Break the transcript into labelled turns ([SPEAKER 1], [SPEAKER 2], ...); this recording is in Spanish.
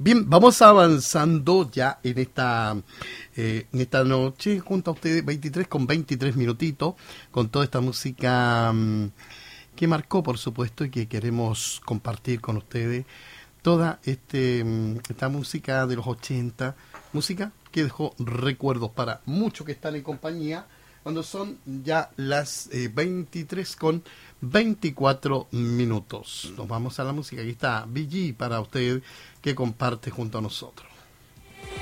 [SPEAKER 1] Bien, vamos avanzando ya en esta noche junto a ustedes, 23 minutitos, con toda esta música que marcó, por supuesto, y que queremos compartir con ustedes. Toda esta música de los 80, música que dejó recuerdos para muchos que están en compañía, cuando son ya las 23:24. Nos vamos a la música. Aquí está BG para usted, que comparte junto a nosotros.